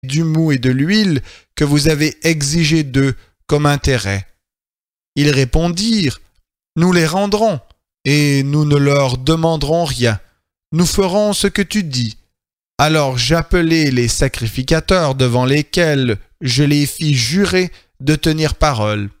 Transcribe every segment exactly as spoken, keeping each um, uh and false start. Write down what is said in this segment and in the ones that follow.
du mou et de l'huile que vous avez exigé d'eux comme intérêt. » Ils répondirent, « Nous les rendrons, et nous ne leur demanderons rien. Nous ferons ce que tu dis. » Alors j'appelai les sacrificateurs devant lesquels je les fis jurer de tenir parole.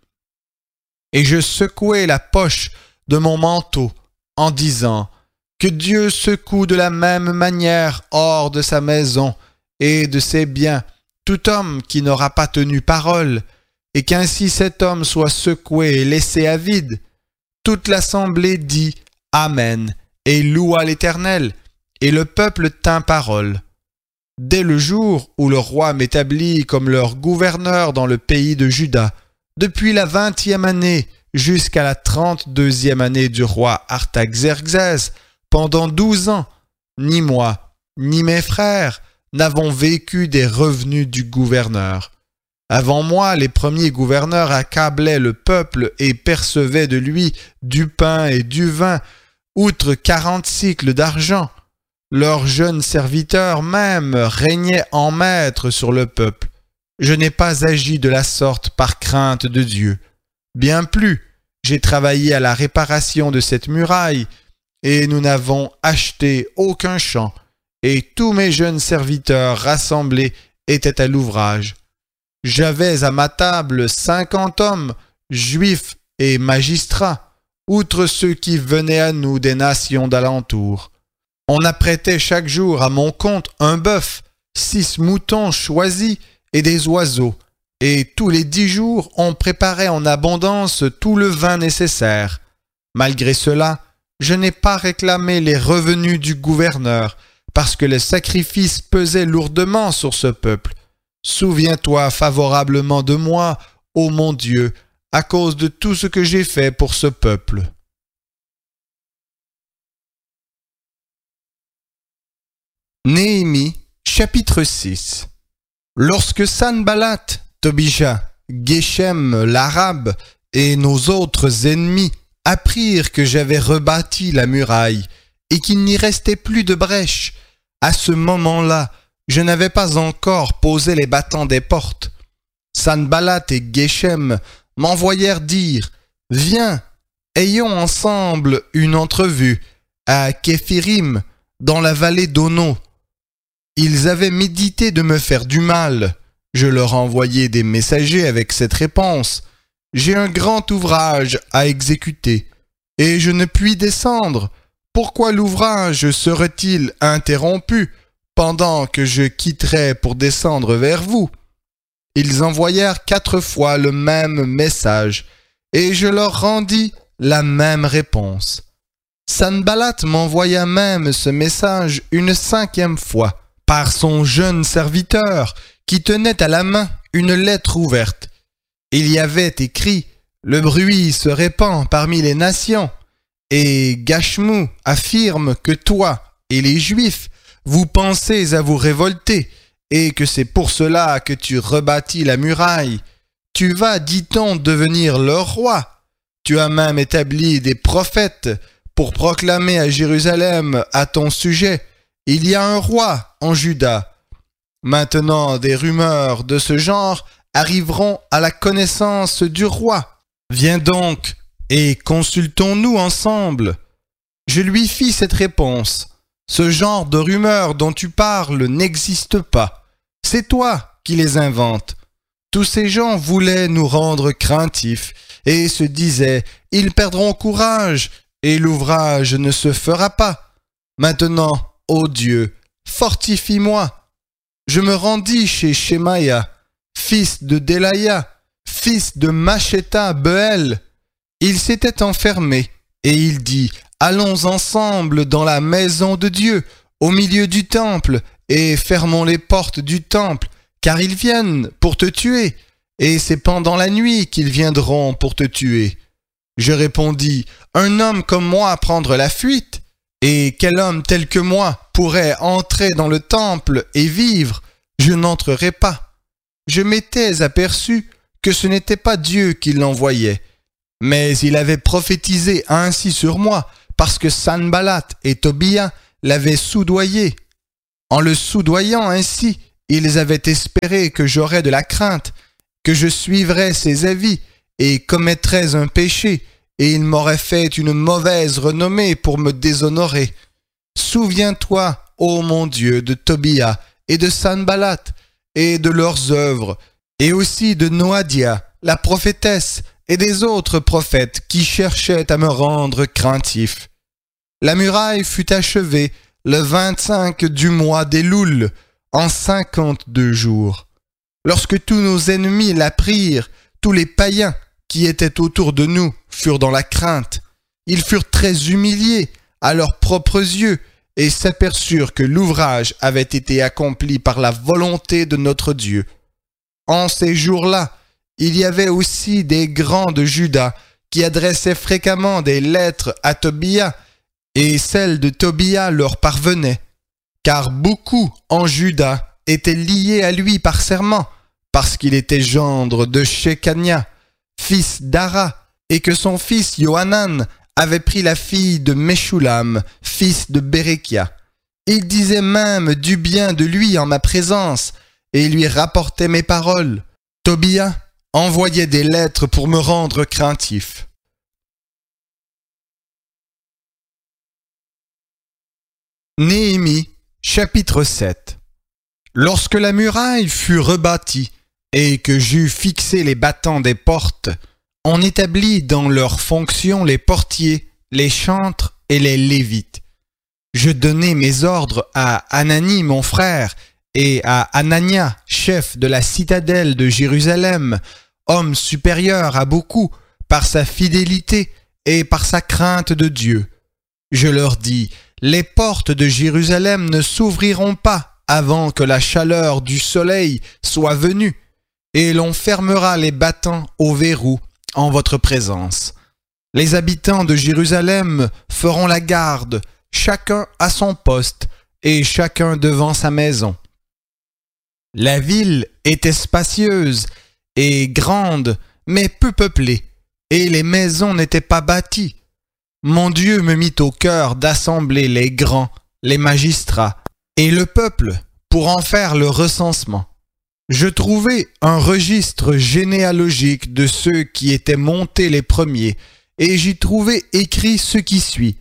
Et je secouai la poche de mon manteau en disant, « Que Dieu secoue de la même manière hors de sa maison et de ses biens tout homme qui n'aura pas tenu parole, et qu'ainsi cet homme soit secoué et laissé à vide. » Toute l'assemblée dit « Amen » et loua l'Éternel, et le peuple tint parole. Dès le jour où le roi m'établit comme leur gouverneur dans le pays de Juda, depuis la vingtième année jusqu'à la trente-deuxième année du roi Artaxerxès, pendant douze ans, ni moi, ni mes frères n'avons vécu des revenus du gouverneur. Avant moi, les premiers gouverneurs accablaient le peuple et percevaient de lui du pain et du vin, outre quarante cycles d'argent. Leurs jeunes serviteurs même régnaient en maître sur le peuple. Je n'ai pas agi de la sorte par crainte de Dieu. Bien plus, j'ai travaillé à la réparation de cette muraille, et nous n'avons acheté aucun champ, et tous mes jeunes serviteurs rassemblés étaient à l'ouvrage. J'avais à ma table cinquante hommes, juifs et magistrats, outre ceux qui venaient à nous des nations d'alentour. On apprêtait chaque jour à mon compte un bœuf, six moutons choisis et des oiseaux, et tous les dix jours on préparait en abondance tout le vin nécessaire. Malgré cela, je n'ai pas réclamé les revenus du gouverneur, parce que le sacrifice pesait lourdement sur ce peuple. Souviens-toi favorablement de moi, ô mon Dieu, à cause de tout ce que j'ai fait pour ce peuple. Néhémie, chapitre six. Lorsque Sanballat, Tobija, Geshem l'Arabe et nos autres ennemis apprirent que j'avais rebâti la muraille et qu'il n'y restait plus de brèche, à ce moment-là, je n'avais pas encore posé les battants des portes. Sanballat et Geshem m'envoyèrent dire « Viens, ayons ensemble une entrevue à Képhirim, dans la vallée d'Ono. » Ils avaient médité de me faire du mal. Je leur envoyai des messagers avec cette réponse. « J'ai un grand ouvrage à exécuter, et je ne puis descendre. Pourquoi l'ouvrage serait-il interrompu pendant que je quitterais pour descendre vers vous ?» Ils envoyèrent quatre fois le même message, et je leur rendis la même réponse. Sanballat m'envoya même ce message une cinquième fois, par son jeune serviteur, qui tenait à la main une lettre ouverte. Il y avait écrit « Le bruit se répand parmi les nations, et Gashmu affirme que toi et les Juifs, vous pensez à vous révolter, et que c'est pour cela que tu rebâtis la muraille. Tu vas, dit-on, devenir leur roi. Tu as même établi des prophètes pour proclamer à Jérusalem à ton sujet, il y a un roi en Juda. Maintenant, des rumeurs de ce genre arriveront à la connaissance du roi. Viens donc et consultons-nous ensemble. » Je lui fis cette réponse. « Ce genre de rumeurs dont tu parles n'existe pas. C'est toi qui les inventes. » Tous ces gens voulaient nous rendre craintifs et se disaient « Ils perdront courage et l'ouvrage ne se fera pas. Maintenant, ô Dieu, fortifie-moi. » Je me rendis chez Shemaïa, fils de Delaya, fils de Machéta Beel. Il s'était enfermé et il dit « Allons ensemble dans la maison de Dieu, au milieu du temple, et fermons les portes du temple, car ils viennent pour te tuer, et c'est pendant la nuit qu'ils viendront pour te tuer. » Je répondis « Un homme comme moi prendre la fuite? Et quel homme tel que moi pourrait entrer dans le temple et vivre? Je n'entrerai pas. » Je m'étais aperçu que ce n'était pas Dieu qui l'envoyait, mais il avait prophétisé ainsi sur moi, parce que Sanballat et Tobia l'avaient soudoyé. En le soudoyant ainsi, ils avaient espéré que j'aurais de la crainte, que je suivrais ses avis et commettrais un péché, et ils m'auraient fait une mauvaise renommée pour me déshonorer. Souviens-toi, ô mon Dieu, de Tobia et de Sanballat et de leurs œuvres, et aussi de Noadia, la prophétesse, et des autres prophètes qui cherchaient à me rendre craintif. La muraille fut achevée le vingt-cinq du mois d'Éloul, en cinquante-deux jours. Lorsque tous nos ennemis l'apprirent, tous les païens qui étaient autour de nous furent dans la crainte. Ils furent très humiliés à leurs propres yeux et s'aperçurent que l'ouvrage avait été accompli par la volonté de notre Dieu. En ces jours-là, il y avait aussi des grands de Juda qui adressaient fréquemment des lettres à Tobia, et celles de Tobia leur parvenaient, car beaucoup en Juda étaient liés à lui par serment, parce qu'il était gendre de Shekania, fils d'Ara, et que son fils Yohanan avait pris la fille de Meshulam, fils de Bérékia. Il disait même du bien de lui en ma présence, et lui rapportait mes paroles. Tobia envoyait des lettres pour me rendre craintif. Néhémie, chapitre sept. Lorsque la muraille fut rebâtie et que j'eus fixé les battants des portes, on établit dans leurs fonctions les portiers, les chantres et les lévites. Je donnai mes ordres à Anani mon frère et à Anania, chef de la citadelle de Jérusalem, homme supérieur à beaucoup par sa fidélité et par sa crainte de Dieu. Je leur dis, les portes de Jérusalem ne s'ouvriront pas avant que la chaleur du soleil soit venue, et l'on fermera les battants au verrou en votre présence. Les habitants de Jérusalem feront la garde, chacun à son poste, et chacun devant sa maison. La ville était spacieuse et grande, mais peu peuplée, et les maisons n'étaient pas bâties. Mon Dieu me mit au cœur d'assembler les grands, les magistrats, et le peuple pour en faire le recensement. Je trouvai un registre généalogique de ceux qui étaient montés les premiers, et j'y trouvai écrit ce qui suit.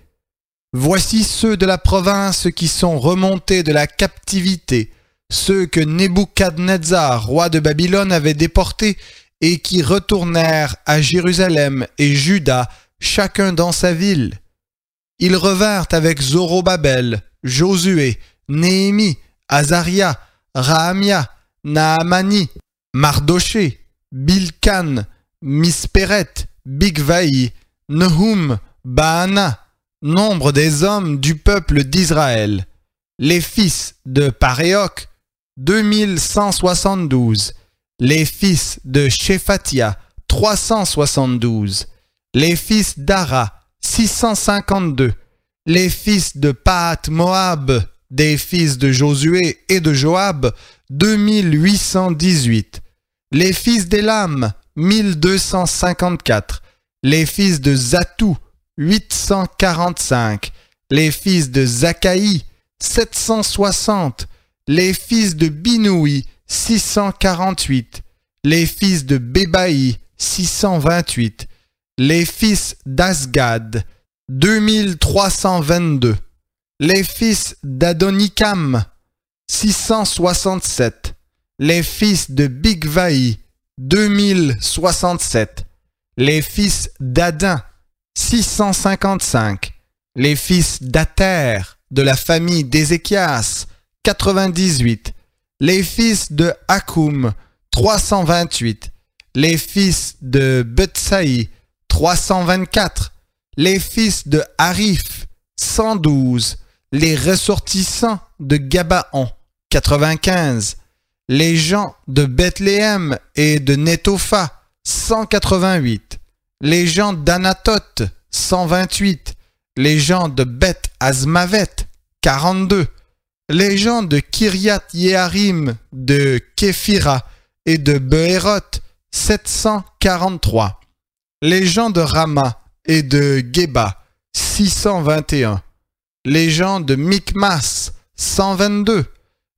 Voici ceux de la province qui sont remontés de la captivité, ceux que Nebuchadnezzar, roi de Babylone, avait déportés et qui retournèrent à Jérusalem et Juda, chacun dans sa ville. Ils revinrent avec Zorobabel, Josué, Néhémie, Azaria, Rahamia, Naamani, Mardoché, Bilkan, Mispéret, Bigvaï, Nehum, Baana, nombre des hommes du peuple d'Israël. Les fils de Paréoc, deux mille cent soixante-douze. Les fils de Shéphatia, trois cent soixante-douze. Les fils d'Ara, six cent cinquante-deux. Les fils de Pahat Moab, des fils de Josué et de Joab, deux mille huit cent dix-huit. Les fils d'Élam, mille deux cent cinquante-quatre. Les fils de Zatou, huit cent quarante-cinq. Les fils de Zakaï, sept cent soixante. Les fils de Binoui, six cent quarante-huit. Les fils de Bébaï, six cent vingt-huit. Les fils d'Asgad, deux mille trois cent vingt-deux. Les fils d'Adonikam, six cent soixante-sept. Les fils de Bigvaï, deux mille soixante-sept. Les fils d'Adin, six cent cinquante-cinq. Les fils d'Ater, de la famille d'Ézéchias, quatre-vingt-dix-huit. Les fils de Hakoum, trois cent vingt-huit. Les fils de Betsaï, trois cent vingt-quatre. Les fils de Harif, cent douze. Les ressortissants de Gabaon, quatre-vingt-quinze. Les gens de Bethléem et de Netopha, cent quatre-vingt-huit. Les gens d'Anatoth, cent vingt-huit. Les gens de Beth Azmavet, quarante-deux. Les gens de Kiryat Yeharim, de Képhira et de Behéroth, sept cent quarante-trois. Les gens de Rama et de Geba, six cent vingt et un. Les gens de Mikmas, cent vingt-deux.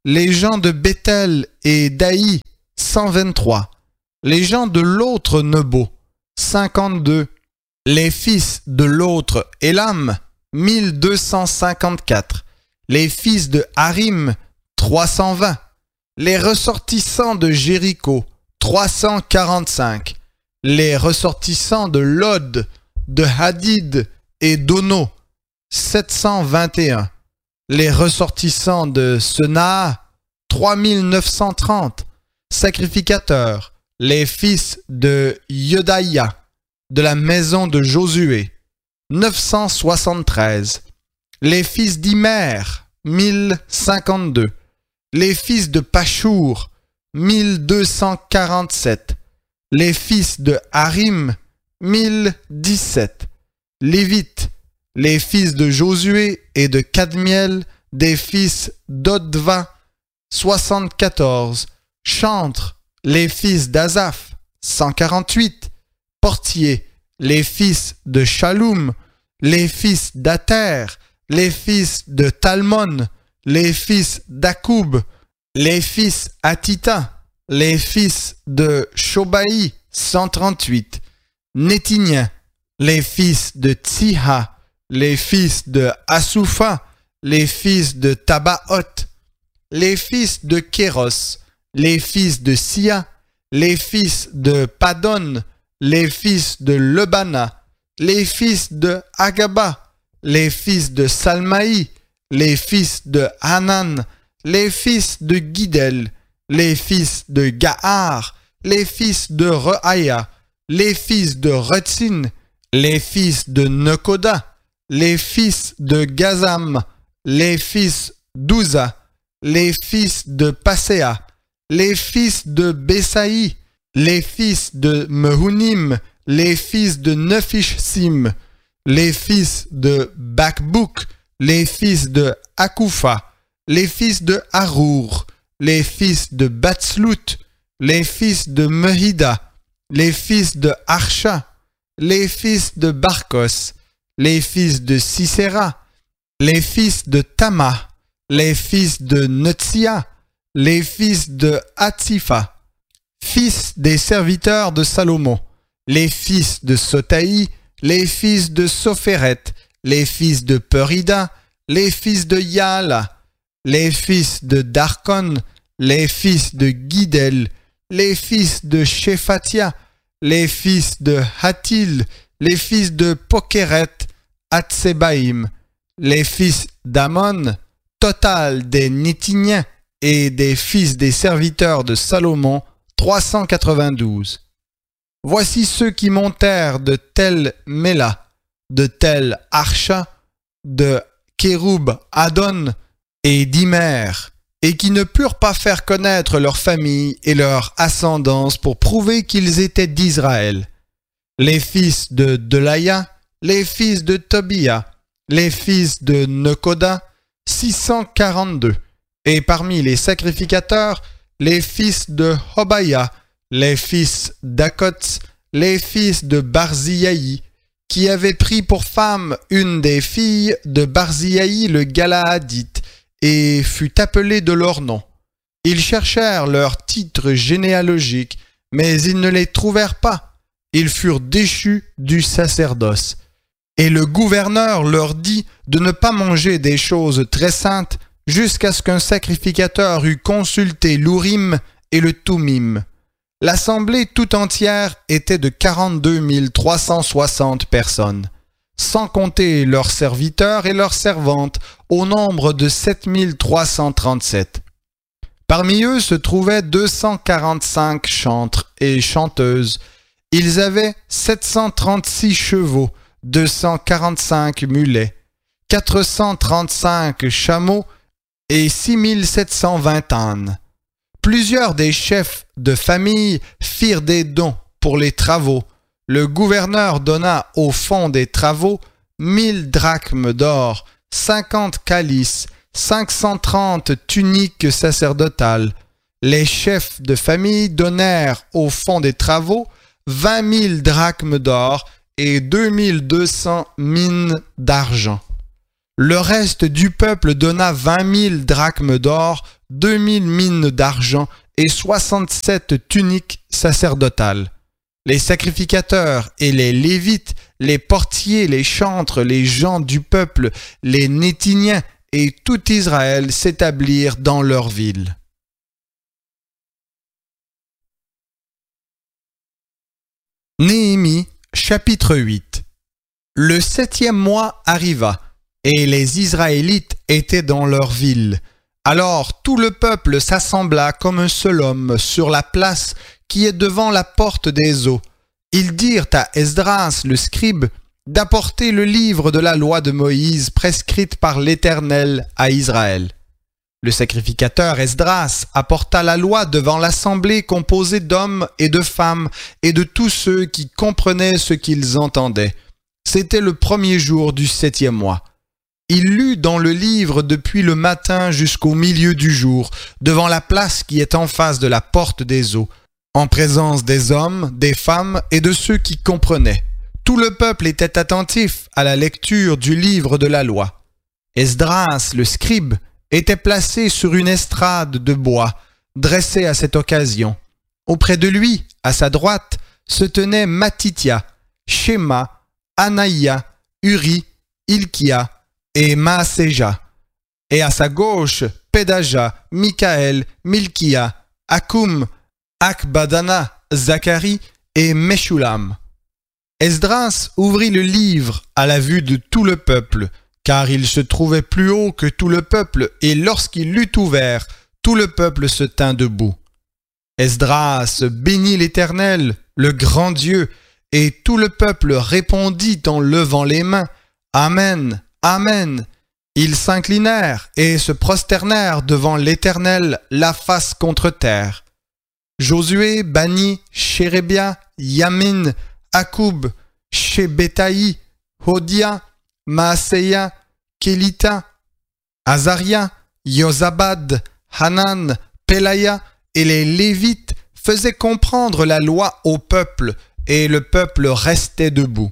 Les gens de Béthel et d'Aï, cent vingt-trois. Les gens de l'autre Nebo, cinquante-deux. Les fils de l'autre Élam, mille deux cent cinquante-quatre. Les fils de Harim, trois cent vingt. Les ressortissants de Jéricho, trois cent quarante-cinq. Les ressortissants de Lod, de Hadid et d'Ono, sept cent vingt et un. Les ressortissants de Senaa, trois mille neuf cent trente. Sacrificateurs, les fils de Yedaïa, de la maison de Josué, neuf cent soixante-treize. Les fils d'Imer, mille cinquante-deux. Les fils de Pachour, mille deux cent quarante-sept. Les fils de Harim, mille dix-sept. Lévites, les fils de Josué et de Cadmiel, des fils d'Odva, soixante-quatorze. Chantres, les fils d'Azaph, cent quarante-huit. Portiers, les fils de Shaloum, les fils d'Ater, les fils de Talmon, les fils d'Akoub, les fils Hatita, les fils de Shobaï, cent trente-huit. Nétinien, les fils de Tsiha, les fils de Asoufa, les fils de Tabaoth, les fils de Kéros, les fils de Sia, les fils de Padon, les fils de Lebana, les fils de Agaba, les fils de Salmaï, les fils de Hanan, les fils de Guidel, les fils de Gahar, les fils de Rehaïa, les fils de Retsin, les fils de Nekoda, les fils de Gazam, les fils d'Uza, les fils de Passéa, les fils de Besaï, les fils de Mehunim, les fils de Nephishsim, les fils de Bakbouk, les fils de Akoufa, les fils de Harour, les fils de Batslout, les fils de Mehida, les fils de Archa, les fils de Barkos, les fils de Sisera, les fils de Tama, les fils de Netsia, les fils de Hatsifa, fils des serviteurs de Salomon, les fils de Sotaï, les fils de Sophéret, les fils de Perida, les fils de Yaala, les fils de Darkon, les fils de Guidel, les fils de Shephatia, les fils de Hatil, les fils de Pokeret, Hatsebaïm, les fils d'Amon, total des Nétiniens et des fils des serviteurs de Salomon, trois cent quatre-vingt-douze. Voici ceux qui montèrent de Tel Méla, de Tel Archa, de Kéroub Adon et d'Imer, et qui ne purent pas faire connaître leur famille et leur ascendance pour prouver qu'ils étaient d'Israël. Les fils de Delaya, les fils de Tobia, les fils de Nekoda, six cent quarante-deux, et parmi les sacrificateurs, les fils de Hobaya, les fils d'Akots, les fils de Barziaï, qui avaient pris pour femme une des filles de Barziaï le Galaadite, et fut appelée de leur nom. Ils cherchèrent leur titre généalogique, mais ils ne les trouvèrent pas. Ils furent déchus du sacerdoce. Et le gouverneur leur dit de ne pas manger des choses très saintes jusqu'à ce qu'un sacrificateur eût consulté l'Urim et le Thummim. L'assemblée tout entière était de quarante-deux mille trois cent soixante personnes, sans compter leurs serviteurs et leurs servantes, au nombre de sept mille trois cent trente-sept. Parmi eux se trouvaient deux cent quarante-cinq chantres et chanteuses. Ils avaient sept cent trente-six chevaux, deux cent quarante-cinq mulets, quatre cent trente-cinq chameaux et six mille sept cent vingt ânes. Plusieurs des chefs de famille firent des dons pour les travaux. Le gouverneur donna au fond des travaux mille drachmes d'or, cinquante calices, cinq cent trente tuniques sacerdotales. Les chefs de famille donnèrent au fond des travaux vingt mille drachmes d'or et deux mille deux cents mines d'argent. Le reste du peuple donna vingt mille drachmes d'or, deux mille mines d'argent et soixante-sept tuniques sacerdotales. Les sacrificateurs et les lévites, les portiers, les chantres, les gens du peuple, les Nétiniens et tout Israël s'établirent dans leur ville. Néhémie, chapitre huit. Le septième mois arriva, et les Israélites étaient dans leur ville. Alors tout le peuple s'assembla comme un seul homme sur la place qui est devant la porte des eaux. Ils dirent à Esdras le scribe d'apporter le livre de la loi de Moïse prescrite par l'Éternel à Israël. Le sacrificateur Esdras apporta la loi devant l'assemblée composée d'hommes et de femmes et de tous ceux qui comprenaient ce qu'ils entendaient. C'était le premier jour du septième mois. Il lut dans le livre depuis le matin jusqu'au milieu du jour, devant la place qui est en face de la porte des eaux, en présence des hommes, des femmes et de ceux qui comprenaient. Tout le peuple était attentif à la lecture du livre de la loi. Esdras, le scribe, était placé sur une estrade de bois, dressée à cette occasion. Auprès de lui, à sa droite, se tenaient Matithia, Shema, Anaïa, Uri, Ilkia et Maaséja. Et à sa gauche, Pédaja, Michaël, Milkia, Akoum, Akbadana, Zacharie et Meshulam. Esdras ouvrit le livre à la vue de tout le peuple, car il se trouvait plus haut que tout le peuple, et lorsqu'il l'eut ouvert, tout le peuple se tint debout. Esdras bénit l'Éternel, le grand Dieu, et tout le peuple répondit en levant les mains, « Amen, Amen !» Ils s'inclinèrent et se prosternèrent devant l'Éternel, la face contre terre. Josué, Bani, Chérébia, Yamin, Akoub, Shebetaï, Hodia, Maaseya, Kélita, Azaria, Yozabad, Hanan, Pelaya et les Lévites faisaient comprendre la loi au peuple, et le peuple restait debout.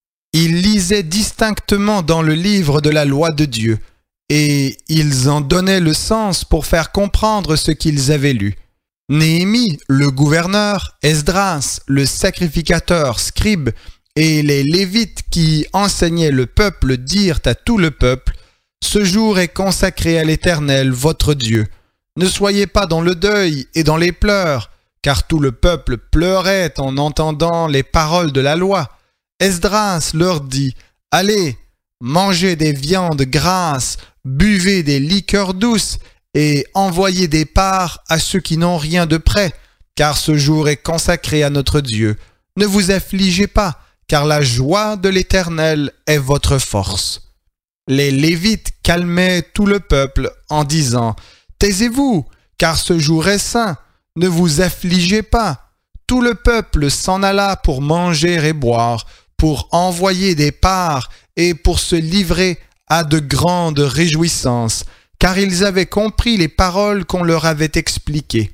Ils lisaient distinctement dans le livre de la loi de Dieu, et ils en donnaient le sens pour faire comprendre ce qu'ils avaient lu. Néhémie, le gouverneur, Esdras, le sacrificateur, scribe, et les Lévites qui enseignaient le peuple dirent à tout le peuple, « Ce jour est consacré à l'Éternel, votre Dieu. Ne soyez pas dans le deuil et dans les pleurs, car tout le peuple pleurait en entendant les paroles de la loi. » Esdras leur dit, « Allez, mangez des viandes grasses, buvez des liqueurs douces, et envoyez des parts à ceux qui n'ont rien de près, car ce jour est consacré à notre Dieu. Ne vous affligez pas, car la joie de l'Éternel est votre force. » Les Lévites calmaient tout le peuple en disant, « Taisez-vous, car ce jour est saint, ne vous affligez pas. » Tout le peuple s'en alla pour manger et boire, pour envoyer des parts et pour se livrer à de grandes réjouissances, car ils avaient compris les paroles qu'on leur avait expliquées.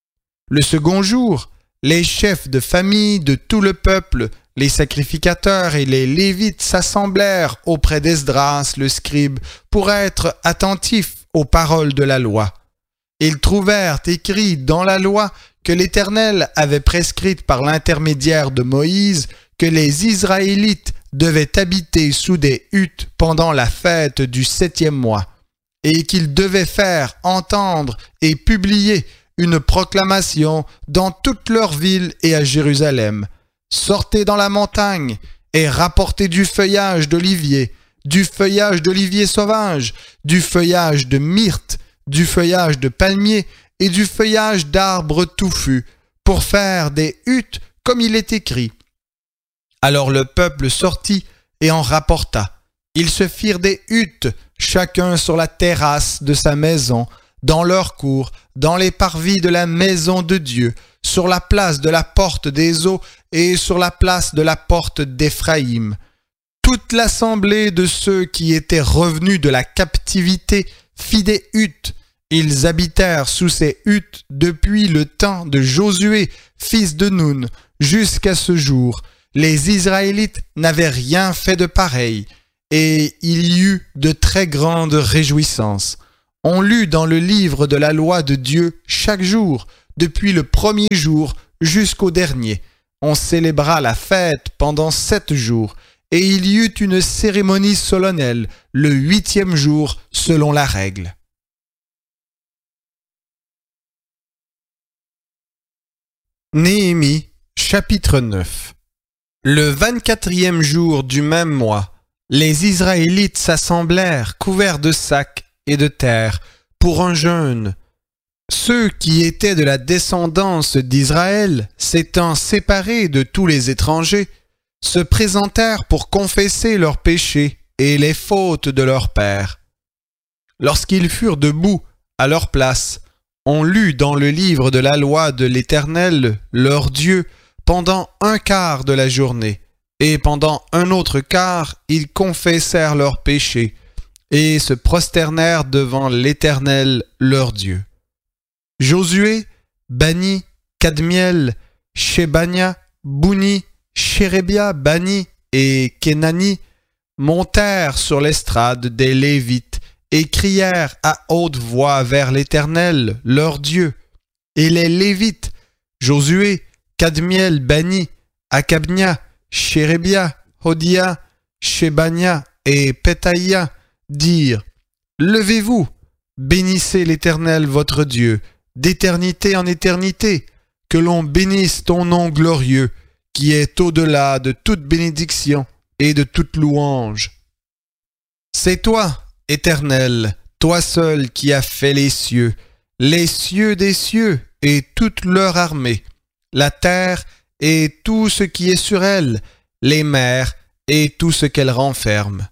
Le second jour, les chefs de famille de tout le peuple, les sacrificateurs et les Lévites s'assemblèrent auprès d'Esdras le scribe pour être attentifs aux paroles de la loi. Ils trouvèrent écrit dans la loi que l'Éternel avait prescrite par l'intermédiaire de Moïse que les Israélites devaient habiter sous des huttes pendant la fête du septième mois, et qu'ils devaient faire entendre et publier une proclamation dans toute leur ville et à Jérusalem. Sortez dans la montagne et rapportez du feuillage d'olivier, du feuillage d'olivier sauvage, du feuillage de myrte, du feuillage de palmier et du feuillage d'arbres touffus, pour faire des huttes comme il est écrit. Alors le peuple sortit et en rapporta. Ils se firent des huttes, chacun sur la terrasse de sa maison, dans leur cour, dans les parvis de la maison de Dieu, sur la place de la porte des eaux et sur la place de la porte d'Éphraïm. Toute l'assemblée de ceux qui étaient revenus de la captivité fit des huttes. Ils habitèrent sous ces huttes depuis le temps de Josué, fils de Nun, jusqu'à ce jour. Les Israélites n'avaient rien fait de pareil. et il y eut de très grandes réjouissances. On lut dans le livre de la loi de Dieu chaque jour, depuis le premier jour jusqu'au dernier. On célébra la fête pendant sept jours, et il y eut une cérémonie solennelle le huitième jour selon la règle. Néhémie, chapitre neuf. Le vingt-quatrième jour du même mois, les Israélites s'assemblèrent couverts de sacs et de terre pour un jeûne. Ceux qui étaient de la descendance d'Israël, s'étant séparés de tous les étrangers, se présentèrent pour confesser leurs péchés et les fautes de leurs pères. Lorsqu'ils furent debout à leur place, on lut dans le livre de la loi de l'Éternel, leur Dieu, pendant un quart de la journée, et pendant un autre quart, ils confessèrent leurs péchés, et se prosternèrent devant l'Éternel, leur Dieu. Josué, Bani, Kadmiel, Shebania, Bouni, Shérébia, Bani et Kenani montèrent sur l'estrade des Lévites et crièrent à haute voix vers l'Éternel, leur Dieu. Et les Lévites, Josué, Kadmiel, Bani, Akabnia, Shérébia, Hodia, Shebania et Pétaïa dirent « Levez-vous, bénissez l'Éternel votre Dieu, d'éternité en éternité, que l'on bénisse ton nom glorieux, qui est au-delà de toute bénédiction et de toute louange. C'est toi, Éternel, toi seul qui as fait les cieux, les cieux des cieux et toute leur armée, la terre et tout ce qui est sur elle, les mers et tout ce qu'elle renferme.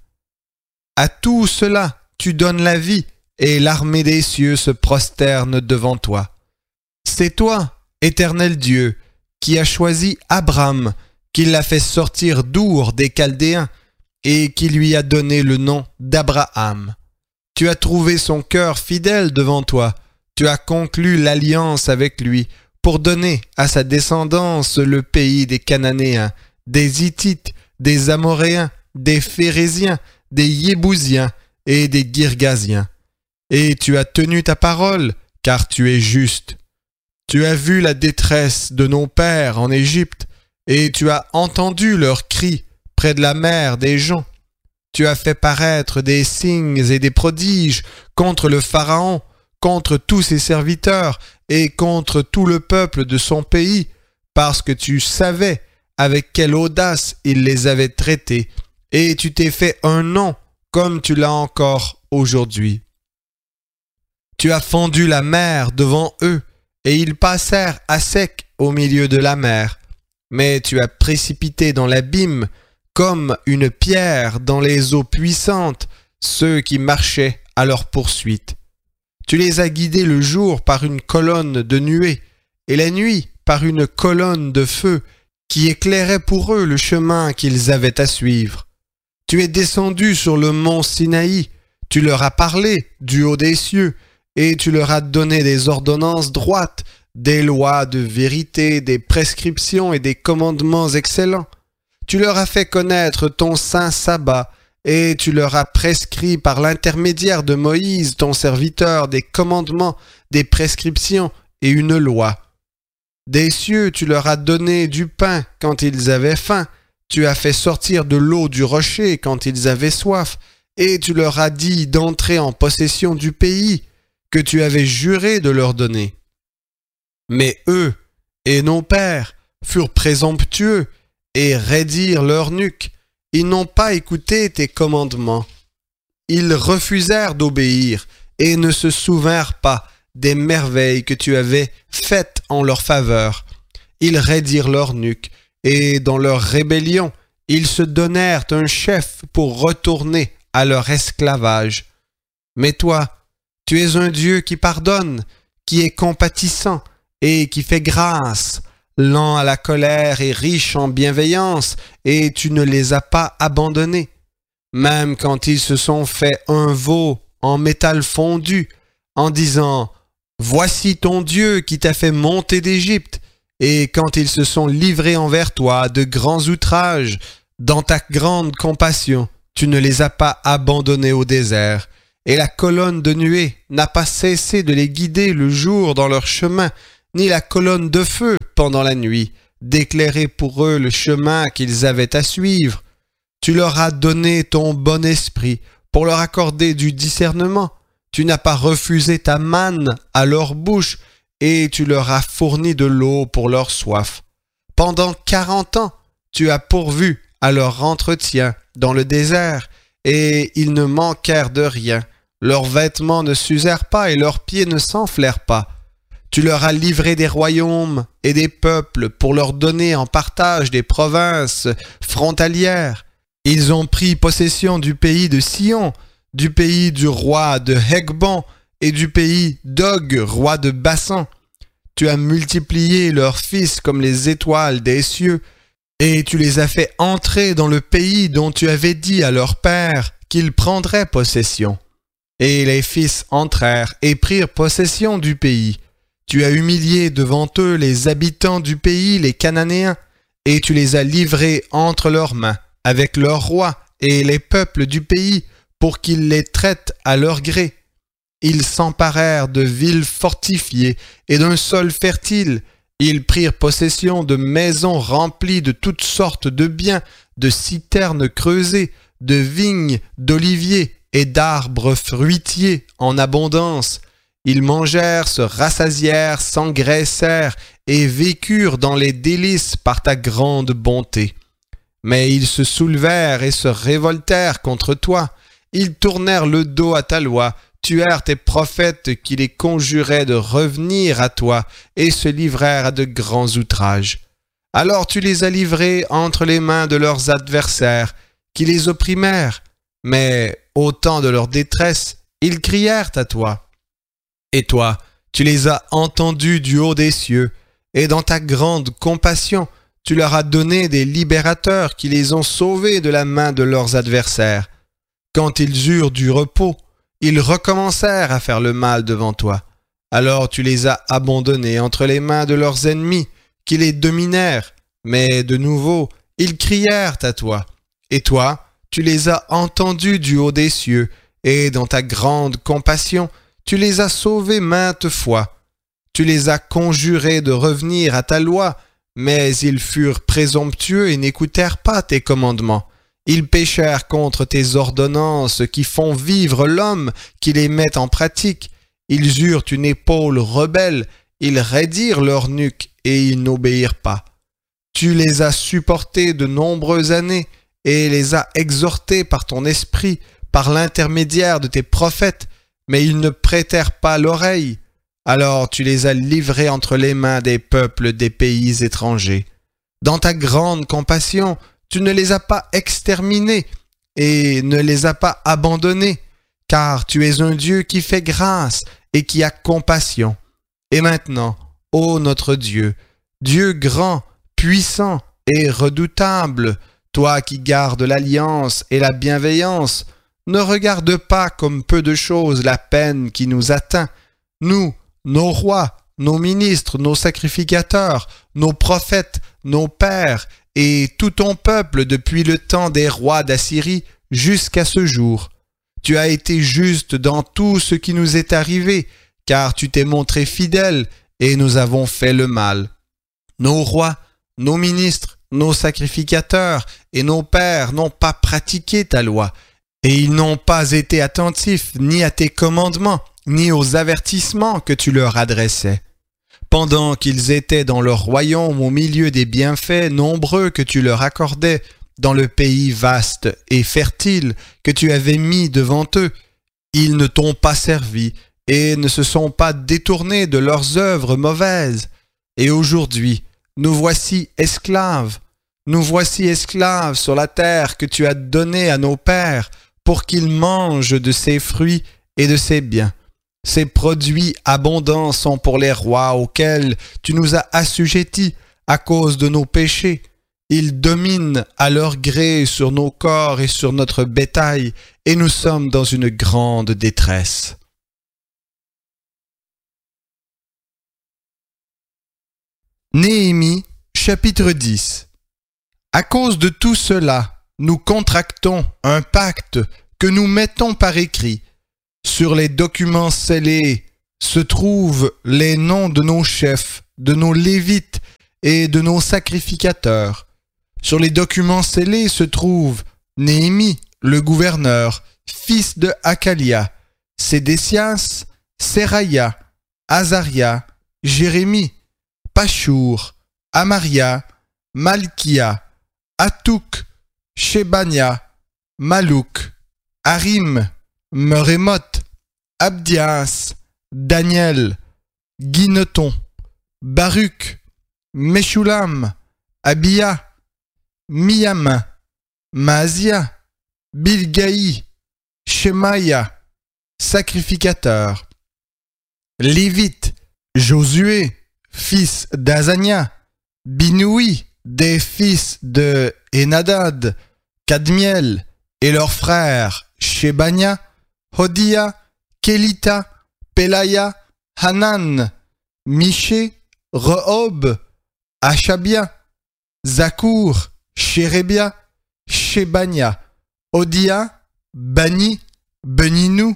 À tout cela, tu donnes la vie, et l'armée des cieux se prosterne devant toi. C'est toi, Éternel Dieu, qui as choisi Abraham, qui l'a fait sortir d'Our des Chaldéens, et qui lui a donné le nom d'Abraham. Tu as trouvé son cœur fidèle devant toi, tu as conclu l'alliance avec lui, pour donner à sa descendance le pays des Cananéens, des Hittites, des Amoréens, des Phéréziens, des Yébousiens et des Girgasiens. Et tu as tenu ta parole, car tu es juste. Tu as vu la détresse de nos pères en Égypte, et tu as entendu leurs cris près de la mer des gens. Tu as fait paraître des signes et des prodiges contre le Pharaon, contre tous ses serviteurs et contre tout le peuple de son pays, parce que tu savais avec quelle audace il les avait traités, et tu t'es fait un nom comme tu l'as encore aujourd'hui. Tu as fendu la mer devant eux, et ils passèrent à sec au milieu de la mer. Mais tu as précipité dans l'abîme, comme une pierre dans les eaux puissantes, ceux qui marchaient à leur poursuite. Tu les as guidés le jour par une colonne de nuée, et la nuit par une colonne de feu, qui éclairait pour eux le chemin qu'ils avaient à suivre. Tu es descendu sur le mont Sinaï, tu leur as parlé du haut des cieux, et tu leur as donné des ordonnances droites, des lois de vérité, des prescriptions et des commandements excellents. Tu leur as fait connaître ton saint sabbat, et tu leur as prescrit par l'intermédiaire de Moïse, ton serviteur, des commandements, des prescriptions et une loi. Des cieux, tu leur as donné du pain quand ils avaient faim, tu as fait sortir de l'eau du rocher quand ils avaient soif, et tu leur as dit d'entrer en possession du pays que tu avais juré de leur donner. Mais eux et nos pères furent présomptueux et raidirent leur nuque. Ils n'ont pas écouté tes commandements. Ils refusèrent d'obéir et ne se souvinrent pas des merveilles que tu avais faites en leur faveur. Ils raidirent leur nuque, et dans leur rébellion, ils se donnèrent un chef pour retourner à leur esclavage. Mais toi, tu es un Dieu qui pardonne, qui est compatissant et qui fait grâce, lent à la colère et riche en bienveillance, et tu ne les as pas abandonnés. Même quand ils se sont fait un veau en métal fondu, en disant « Voici ton Dieu qui t'a fait monter d'Égypte », et quand ils se sont livrés envers toi de grands outrages, dans ta grande compassion, tu ne les as pas abandonnés au désert, et la colonne de nuée n'a pas cessé de les guider le jour dans leur chemin, ni la colonne de feu pendant la nuit, d'éclairer pour eux le chemin qu'ils avaient à suivre. Tu leur as donné ton bon esprit pour leur accorder du discernement. Tu n'as pas refusé ta manne à leur bouche, et tu leur as fourni de l'eau pour leur soif. Pendant quarante ans, tu as pourvu à leur entretien dans le désert, et ils ne manquèrent de rien. Leurs vêtements ne s'usèrent pas et leurs pieds ne s'enflèrent pas. Tu leur as livré des royaumes et des peuples pour leur donner en partage des provinces frontalières. Ils ont pris possession du pays de Sion, du pays du roi de Hekbon et du pays d'Og, roi de Bassan. Tu as multiplié leurs fils comme les étoiles des cieux, et tu les as fait entrer dans le pays dont tu avais dit à leur père qu'ils prendraient possession. Et les fils entrèrent et prirent possession du pays. Tu as humilié devant eux les habitants du pays, les Cananéens, et tu les as livrés entre leurs mains, avec leurs rois et les peuples du pays, pour qu'ils les traitent à leur gré. Ils s'emparèrent de villes fortifiées et d'un sol fertile. Ils prirent possession de maisons remplies de toutes sortes de biens, de citernes creusées, de vignes, d'oliviers et d'arbres fruitiers en abondance. Ils mangèrent, se rassasièrent, s'engraissèrent et vécurent dans les délices par ta grande bonté. Mais ils se soulevèrent et se révoltèrent contre toi. Ils tournèrent le dos à ta loi, tuèrent tes prophètes qui les conjuraient de revenir à toi et se livrèrent à de grands outrages. Alors tu les as livrés entre les mains de leurs adversaires, qui les opprimèrent, mais au temps de leur détresse, ils crièrent à toi. Et toi, tu les as entendus du haut des cieux, et dans ta grande compassion, tu leur as donné des libérateurs qui les ont sauvés de la main de leurs adversaires. Quand ils eurent du repos, ils recommencèrent à faire le mal devant toi. Alors tu les as abandonnés entre les mains de leurs ennemis, qui les dominèrent. Mais de nouveau, ils crièrent à toi. Et toi, tu les as entendus du haut des cieux, et dans ta grande compassion, tu les as sauvés maintes fois. Tu les as conjurés de revenir à ta loi, mais ils furent présomptueux et n'écoutèrent pas tes commandements. Ils péchèrent contre tes ordonnances qui font vivre l'homme, qui les met en pratique. Ils eurent une épaule rebelle, ils raidirent leur nuque et ils n'obéirent pas. Tu les as supportés de nombreuses années et les as exhortés par ton esprit, par l'intermédiaire de tes prophètes, mais ils ne prêtèrent pas l'oreille. Alors tu les as livrés entre les mains des peuples des pays étrangers. Dans ta grande compassion, tu ne les as pas exterminés et ne les as pas abandonnés, car tu es un Dieu qui fait grâce et qui a compassion. Et maintenant, ô notre Dieu, Dieu grand, puissant et redoutable, toi qui gardes l'alliance et la bienveillance, ne regarde pas comme peu de choses la peine qui nous atteint. Nous, nos rois, nos ministres, nos sacrificateurs, nos prophètes, nos pères, et tout ton peuple depuis le temps des rois d'Assyrie jusqu'à ce jour. Tu as été juste dans tout ce qui nous est arrivé, car tu t'es montré fidèle et nous avons fait le mal. Nos rois, nos ministres, nos sacrificateurs et nos pères n'ont pas pratiqué ta loi, et ils n'ont pas été attentifs ni à tes commandements, ni aux avertissements que tu leur adressais. Pendant qu'ils étaient dans leur royaume au milieu des bienfaits nombreux que tu leur accordais, dans le pays vaste et fertile que tu avais mis devant eux, ils ne t'ont pas servi et ne se sont pas détournés de leurs œuvres mauvaises. Et aujourd'hui, nous voici esclaves, nous voici esclaves sur la terre que tu as donnée à nos pères pour qu'ils mangent de ses fruits et de ses biens. Ces produits abondants sont pour les rois auxquels tu nous as assujettis à cause de nos péchés. Ils dominent à leur gré sur nos corps et sur notre bétail, et nous sommes dans une grande détresse. Néhémie, chapitre dix. À cause de tout cela, nous contractons un pacte que nous mettons par écrit. Sur les documents scellés se trouvent les noms de nos chefs, de nos lévites et de nos sacrificateurs. Sur les documents scellés se trouve Néhémie, le gouverneur, fils de Hakalia, Sédécias, Seraïa, Azaria, Jérémie, Pachour, Amaria, Malkia, Atouk, Shebania, Malouk, Harim, Merémoth, Abdias, Daniel, Guineton, Baruch, Meshulam, Abia, Miyama, Maasia, Bilgaï, Shemaïa, sacrificateur. Lévite, Josué, fils d'Azania, Binoui, des fils de Enadad, Kadmiel, et leurs frères Shebania, Hodia, Kelita, Pelaya, Hanan, Miché, Rehob, Achabia, Zakour, Shérébia, Shebania, Odia, Bani, Beninou,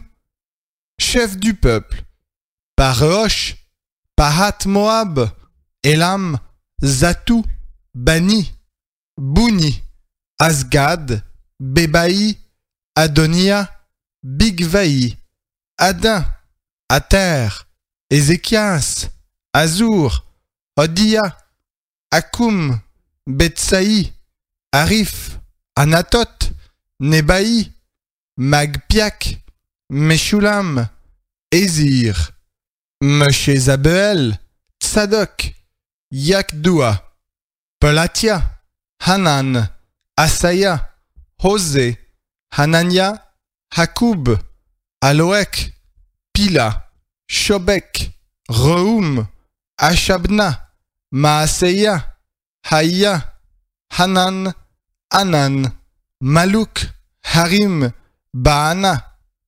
chef du peuple, Pareosh, Pahat Moab, Elam, Zatou, Bani, Bouni, Asgad, Bébaï, Adonia, Bigvaï, Adin, Ater, Ézéchias, Azur, Odia, Akoum, Betsaï, Arif, Anatot, Nebaï, Magpiak, Meshulam, Ézir, Meshezabeel, Tsadok, Yakdoua, Pelatia, Hanan, Asaya, Hosé, Hanania, Hakoub, Aloek, Pila, Shobek, Rehoum, Ashabna, Maaseya, Haïa, Hanan, Anan, Malouk, Harim, Baana.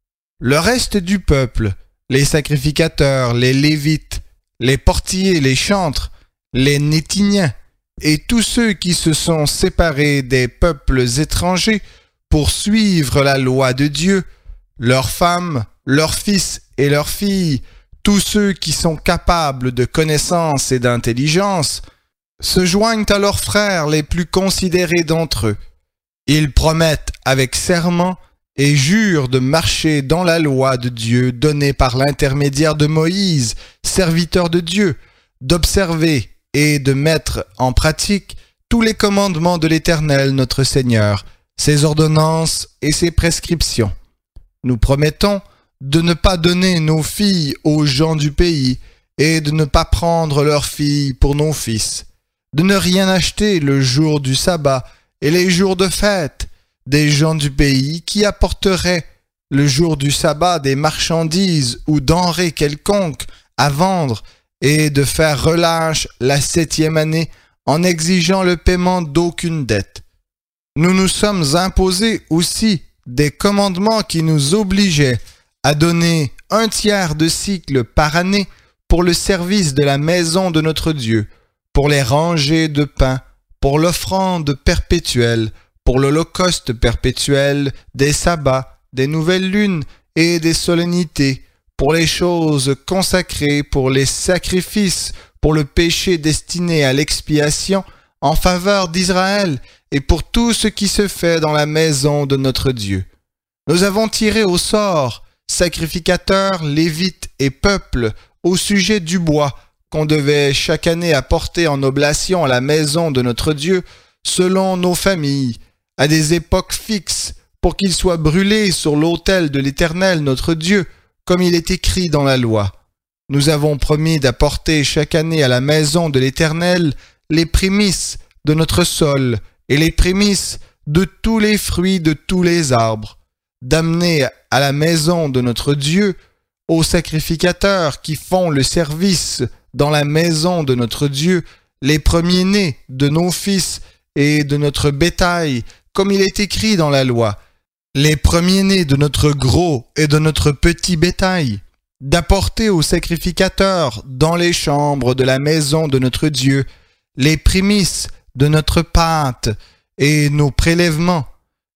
Le reste du peuple, les sacrificateurs, les lévites, les portiers, les chantres, les Nétiniens, et tous ceux qui se sont séparés des peuples étrangers pour suivre la loi de Dieu, leurs femmes, leurs fils et leurs filles, tous ceux qui sont capables de connaissance et d'intelligence, se joignent à leurs frères les plus considérés d'entre eux. Ils promettent avec serment et jurent de marcher dans la loi de Dieu donnée par l'intermédiaire de Moïse, serviteur de Dieu, d'observer et de mettre en pratique tous les commandements de l'Éternel notre Seigneur, ses ordonnances et ses prescriptions. Nous promettons de ne pas donner nos filles aux gens du pays et de ne pas prendre leurs filles pour nos fils, de ne rien acheter le jour du sabbat et les jours de fête des gens du pays qui apporteraient le jour du sabbat des marchandises ou denrées quelconques à vendre et de faire relâche la septième année en exigeant le paiement d'aucune dette. Nous nous sommes imposés aussi des commandements qui nous obligeaient à donner un tiers de cycle par année pour le service de la maison de notre Dieu, pour les rangées de pain, pour l'offrande perpétuelle, pour l'holocauste perpétuel, des sabbats, des nouvelles lunes et des solennités, pour les choses consacrées, pour les sacrifices, pour le péché destiné à l'expiation en faveur d'Israël et pour tout ce qui se fait dans la maison de notre Dieu. Nous avons tiré au sort sacrificateurs, lévites et peuples au sujet du bois qu'on devait chaque année apporter en oblation à la maison de notre Dieu selon nos familles, à des époques fixes, pour qu'il soit brûlé sur l'autel de l'Éternel notre Dieu, comme il est écrit dans la loi. Nous avons promis d'apporter chaque année à la maison de l'Éternel les prémices de notre sol et les prémices de tous les fruits de tous les arbres, d'amener à la maison de notre Dieu aux sacrificateurs qui font le service dans la maison de notre Dieu les premiers-nés de nos fils et de notre bétail, comme il est écrit dans la loi, les premiers-nés de notre gros et de notre petit bétail, d'apporter aux sacrificateurs dans les chambres de la maison de notre Dieu les prémices de notre pâte et nos prélèvements,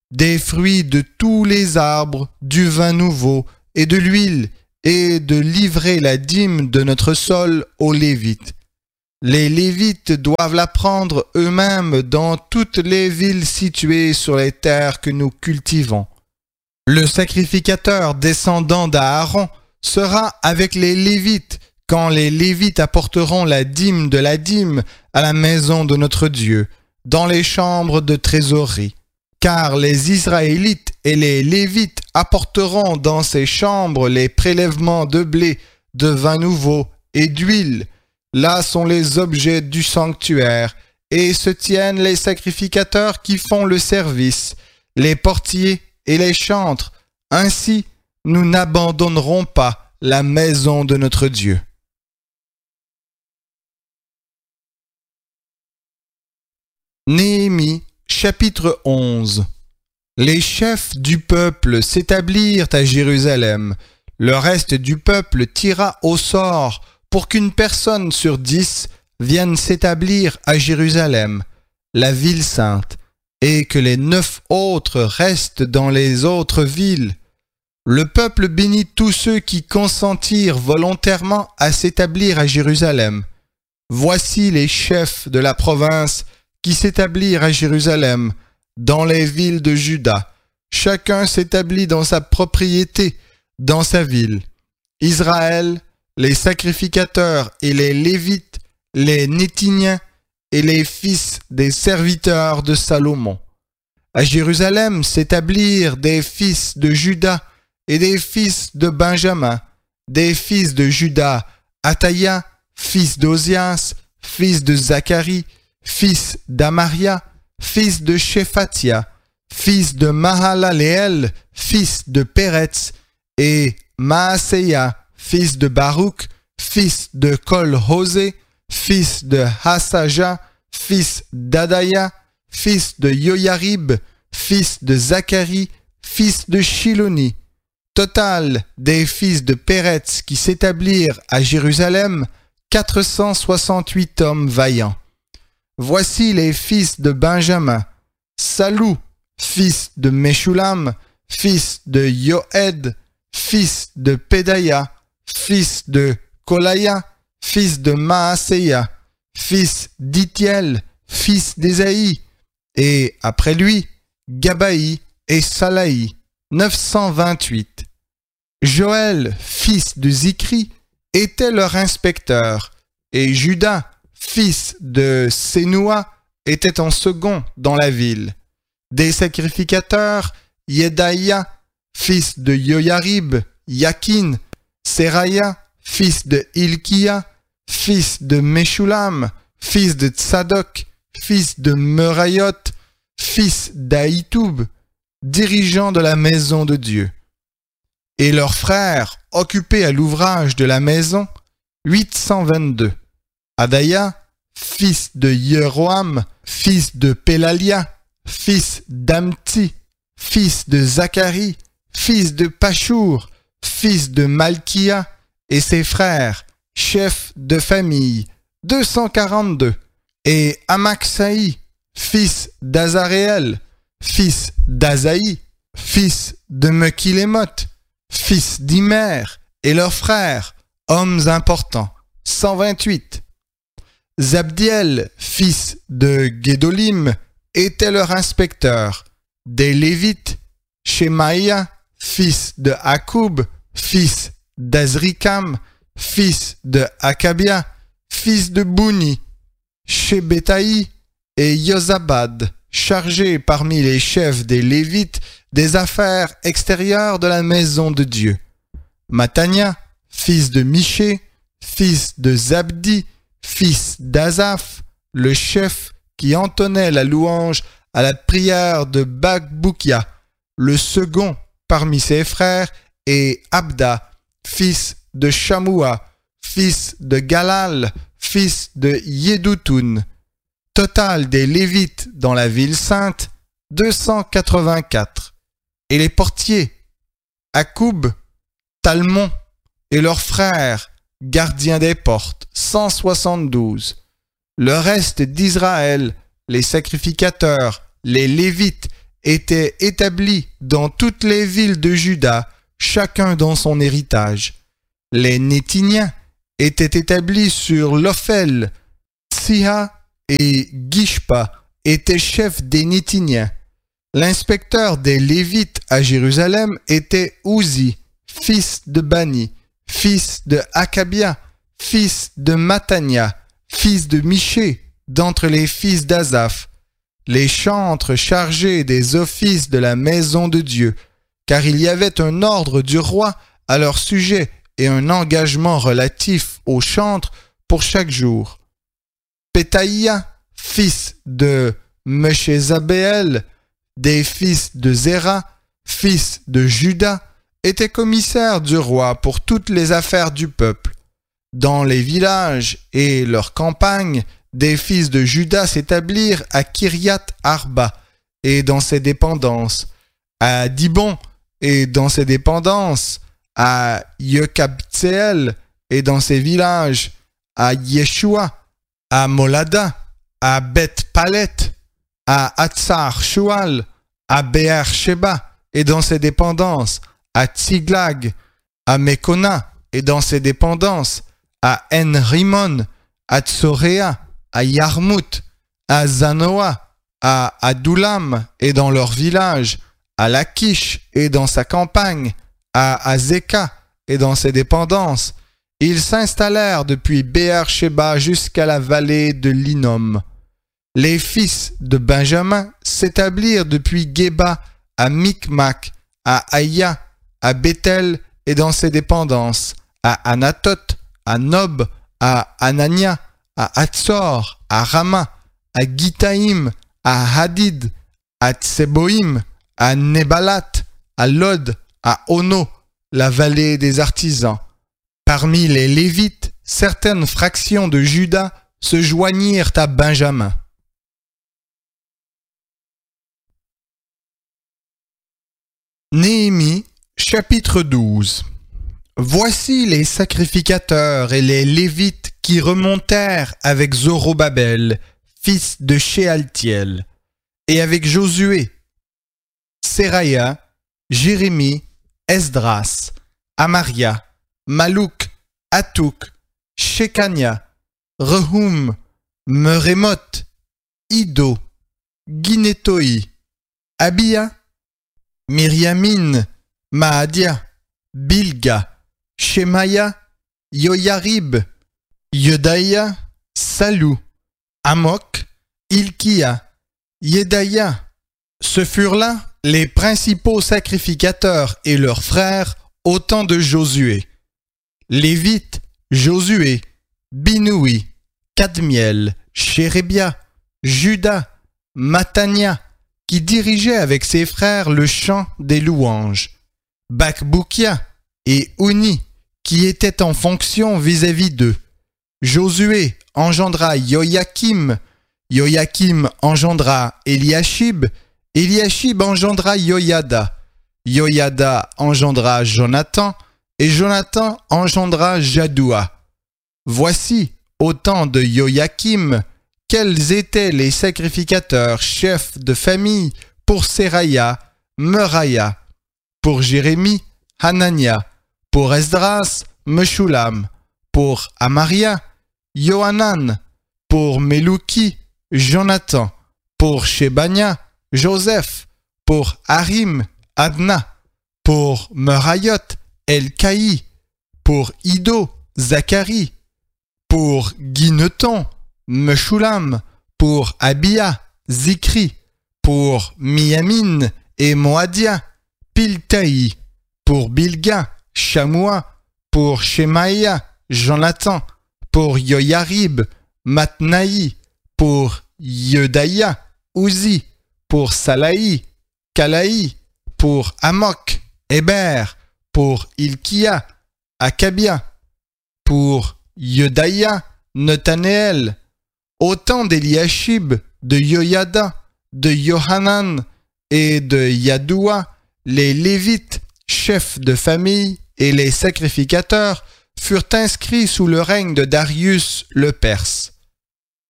des fruits de tous les arbres, du vin nouveau et de l'huile, et de livrer la dîme de notre sol aux Lévites. Les Lévites doivent la prendre eux-mêmes dans toutes les villes situées sur les terres que nous cultivons. Le sacrificateur descendant d'Aaron sera avec les Lévites quand les Lévites apporteront la dîme de la dîme à la maison de notre Dieu, dans les chambres de trésorerie. Car les Israélites et les Lévites apporteront dans ces chambres les prélèvements de blé, de vin nouveau et d'huile. Là sont les objets du sanctuaire, et se tiennent les sacrificateurs qui font le service, les portiers et les chantres. Ainsi, nous n'abandonnerons pas la maison de notre Dieu. Néhémie, chapitre onze. Les chefs du peuple s'établirent à Jérusalem. Le reste du peuple tira au sort pour qu'une personne sur dix vienne s'établir à Jérusalem, la ville sainte, et que les neuf autres restent dans les autres villes. Le peuple bénit tous ceux qui consentirent volontairement à s'établir à Jérusalem. Voici les chefs de la province qui s'établirent à Jérusalem, dans les villes de Juda. Chacun s'établit dans sa propriété, dans sa ville. Israël, les sacrificateurs et les Lévites, les Néthiniens et les fils des serviteurs de Salomon. À Jérusalem s'établirent des fils de Juda et des fils de Benjamin, des fils de Juda, Ataïa, fils d'Ozias, fils de Zacharie, fils d'Amaria, fils de Shephatia, fils de Mahalaleel, fils de Péretz, et Maaseia, fils de Baruch, fils de Kol-Hosé, fils de Hassaja, fils d'Adaïa, fils de Yoyarib, fils de Zacharie, fils de Shiloni. Total des fils de Péretz qui s'établirent à Jérusalem, quatre cent soixante-huit hommes vaillants. Voici les fils de Benjamin: Salou, fils de Meshulam, fils de Yoed, fils de Pédaïa, fils de Kolaya, fils de Maaseia, fils d'Itiel, fils d'Ésaïe, et après lui, Gabaï et Salaï, neuf cent vingt-huit. Joël, fils de Zikri, était leur inspecteur, et Judas, fils de Sénoua, était en second dans la ville. Des sacrificateurs, Yedaïa, fils de Yoyarib, Yakin, Seraya, fils de Hilkia, fils de Meshulam, fils de Tsadok, fils de Merayot, fils d'Aïtoub, dirigeants de la maison de Dieu. Et leurs frères, occupés à l'ouvrage de la maison, huit cent vingt-deux. Adaïa, fils de Yeroham, fils de Pélalia, fils d'Amti, fils de Zacharie, fils de Pachour, fils de Malkia, et ses frères, chefs de famille, deux cent quarante-deux. Et Amaxaï, fils d'Azaréel, fils d'Azaï, fils de Mekilémoth, fils d'Imer, et leurs frères, hommes importants, cent vingt-huit. Zabdiel, fils de Guédolim, était leur inspecteur. Des Lévites, Shemaïa, fils de Akoub, fils d'Azrikam, fils de Akabia, fils de Bouni, Shebetaï et Yozabad, chargés parmi les chefs des Lévites des affaires extérieures de la maison de Dieu. Matania, fils de Miché, fils de Zabdi, fils d'Azaph, le chef qui entonnait la louange à la prière de Bakboukia, le second parmi ses frères, et Abda, fils de Shamoua, fils de Galal, fils de Yédoutoun. Total des Lévites dans la ville sainte, deux cent quatre-vingt-quatre. Et les portiers, Akoub, Talmon et leurs frères, gardiens des portes, cent soixante-douze. Le reste d'Israël, les sacrificateurs, les Lévites étaient établis dans toutes les villes de Juda, chacun dans son héritage. Les Nétiniens étaient établis sur l'Ophel. Tsiha et Gishpa étaient chefs des Nétiniens. L'inspecteur des Lévites à Jérusalem était Uzi, fils de Bani, fils de Akabia, fils de Matania, fils de Miché, d'entre les fils d'Azaph, les chantres chargés des offices de la maison de Dieu, car il y avait un ordre du roi à leur sujet et un engagement relatif aux chantres pour chaque jour. Pétaïa, fils de Meshézabéel, des fils de Zéra, fils de Juda, était commissaire du roi pour toutes les affaires du peuple. Dans les villages et leurs campagnes, des fils de Juda s'établirent à Kiriath Arba et dans ses dépendances, à Dibon et dans ses dépendances, à Yekabtséel et dans ses villages, à Yeshua, à Molada, à Beth-Palet, à Hatzar Shual, à Be'er Sheba et dans ses dépendances, à Tsiglag, à Mekona et dans ses dépendances, à En-Rimon, à Tsoréa, à Yarmout, à Zanoa, à Adoulam et dans leur village, à Lachish et dans sa campagne, à Azeka et dans ses dépendances. Ils s'installèrent depuis Be'er Sheba jusqu'à la vallée de l'Hinnom. Les fils de Benjamin s'établirent depuis Geba à Micmac, à Aïa, à Bethel et dans ses dépendances, à Anatoth, à Nob, à Anania, à Hatzor, à Rama, à Gitaïm, à Hadid, à Tseboïm, à Nebalat, à Lod, à Ono, la vallée des artisans. Parmi les Lévites, certaines fractions de Juda se joignirent à Benjamin. Néhémie, chapitre douze. Voici les sacrificateurs et les Lévites qui remontèrent avec Zorobabel, fils de Shealtiel, et avec Josué, Seraya, Jérémie, Esdras, Amaria, Malouk, Atouk, Shekania, Rehum, Merémoth, Ido, Guinétoi, Abia, Miriamine, Maadia, Bilga, Shemaya, Yoyarib, Yedaïa, Salou, Amok, Ilkia, Yedaïa. Ce furent là les principaux sacrificateurs et leurs frères au temps de Josué. Lévites, Josué, Binoui, Kadmiel, Chérébia, Juda, Matania, qui dirigeait avec ses frères le chant des louanges. Bakboukia et Ouni, qui étaient en fonction vis-à-vis d'eux. Josué engendra Joachim, Joachim engendra Eliashib, Eliashib engendra Joiada, Joiada engendra Jonathan, et Jonathan engendra Jadoua. Voici, au temps de Joachim, quels étaient les sacrificateurs chefs de famille pour Seraya, Meraya, pour Jérémie, Hanania, pour Esdras, Meshulam, pour Amaria, Yohanan, pour Melouki, Jonathan, pour Shebania, Joseph, pour Harim, Adna, pour Merayot, Elkaï, pour Ido, Zacharie, pour Guineton, Meshulam, pour Abia, Zikri, pour Miamin et Moadia, Piltaï, pour Bilga, Shamoua, pour Shemaïa, Jonathan, pour Yoyarib, Matnaï, pour Yedaïa, Uzi, pour Salaï, Kalaï, pour Amok, Héber, pour Ilkia, Akabia, pour Yedaïa, Netanéel, autant d'Eliashib, de Yoyada, de Yohanan et de Yadoua, les Lévites, chefs de famille, et les sacrificateurs furent inscrits sous le règne de Darius le Perse.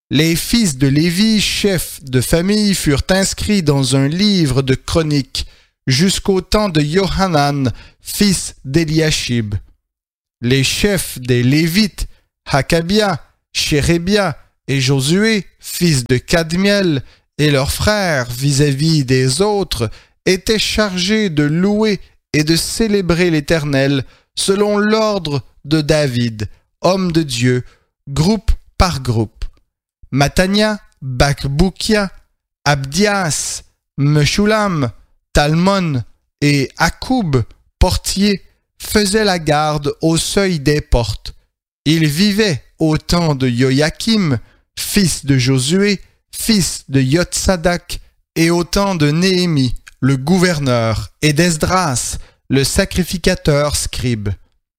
Les fils de Lévi, chefs de famille, furent inscrits dans un livre de chroniques jusqu'au temps de Yohanan, fils d'Eliashib. Les chefs des Lévites, Hakabia, Chérébia et Josué, fils de Kadmiel, et leurs frères vis-à-vis des autres, étaient chargés de louer et de célébrer l'Éternel selon l'ordre de David, homme de Dieu, groupe par groupe. Matania, Bakboukia, Abdias, Meshulam, Talmon et Akoub, portiers, faisaient la garde au seuil des portes. Ils vivaient au temps de Joachim, fils de Josué, fils de Yotsadak, et au temps de Néhémie, le gouverneur, et d'Esdras, le sacrificateur scribe.